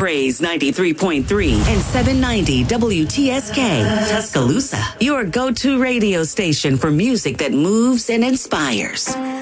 Praise 93.3 and 790 WTSK, Tuscaloosa. Your go-to radio station for music that moves and inspires.